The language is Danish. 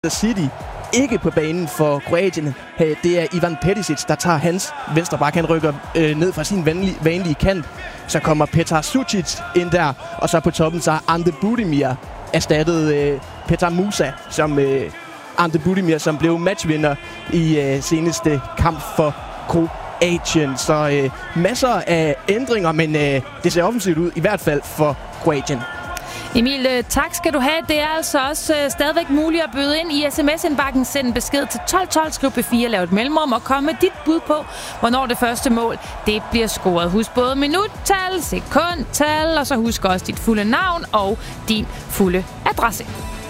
City ikke på banen for Kroatien. Det er Ivan Perisic, der tager hans venstre bak. Han rykker ned fra sin vanlige kant. Så kommer Petar Sucic ind der, og så på toppen så har Ante Budimir erstattet Petar Musa, som Ante Budimir, som blev matchvinder i seneste kamp for Kroatien. Så masser af ændringer, men det ser offensivt ud, i hvert fald for Kroatien. Emil, tak skal du have. Det er altså også stadigvæk muligt at byde ind i sms-indbakken. Send en besked til 1212, skriv P4, lav et mellemrum og kom med dit bud på, hvornår det første mål det bliver scoret. Husk både minuttal, sekundtal, og så husk også dit fulde navn og din fulde adresse.